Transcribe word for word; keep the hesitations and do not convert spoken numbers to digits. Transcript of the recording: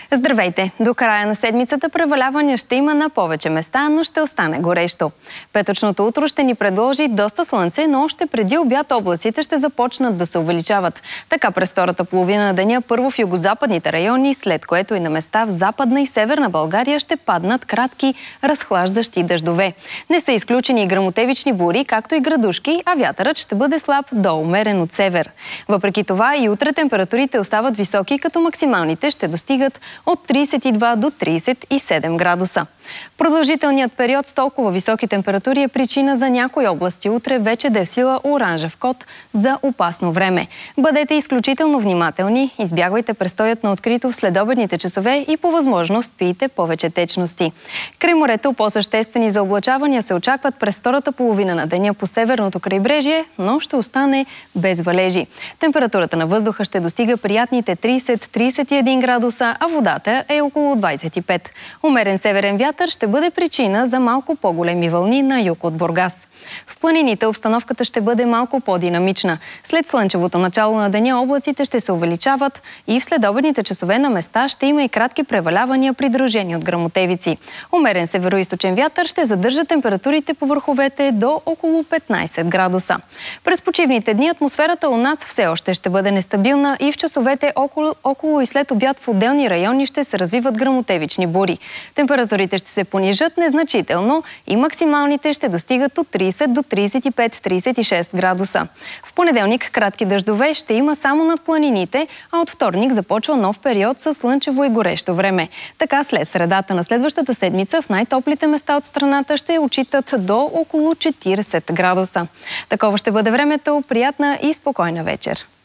Здравейте! До края на седмицата превалявания ще има на повече места, но ще остане горещо. Петъчното утро ще ни предложи доста слънце, но още преди обяд облаците ще започнат да се увеличават. Така през втората половина на деня първо в югозападните райони, след което и на места в Западна и Северна България ще паднат кратки разхлаждащи дъждове. Не са изключени и гръмотевични бури, както и градушки, а вятърът ще бъде слаб до умерен от север. Въпреки това и утре температурите остават високи, като максималните ще достигат от тридесет и два до тридесет и седем градуса. Продължителният период с толкова високи температури е причина за някои области утре вече да е в сила оранжев код за опасно време. Бъдете изключително внимателни, избягвайте престоят на открито в следобедните часове и по възможност пийте повече течности. Край морето по-съществени заоблачавания се очакват през втората половина на деня по северното крайбрежие, но ще остане без валежи. Температурата на въздуха ще достига приятните тридесет до тридесет и един градуса, а водата е около двадесет и пет. Умерен северен вятър ще бъде причина за малко по-големи вълни на юг от Бургас. В планините обстановката ще бъде малко по-динамична. След слънчевото начало на деня облаците ще се увеличават и в следобедните часове на места ще има и кратки превалявания, придружени от гръмотевици. Умерен североизточен вятър ще задържа температурите по върховете до около петнадесет градуса. През почивните дни атмосферата у нас все още ще бъде нестабилна и в часовете около, около и след обяд в отделни райони ще се развиват гръмотевични бури. Температурите ще се понижат незначително и максималните ще достигат от тридесет до тридесет и пет до тридесет и шест градуса. В понеделник кратки дъждове ще има само над планините, а от вторник започва нов период с слънчево и горещо време. Така след средата на следващата седмица в най-топлите места от страната ще отчитат до около четиридесет градуса. Такова ще бъде времето. Приятна и спокойна вечер!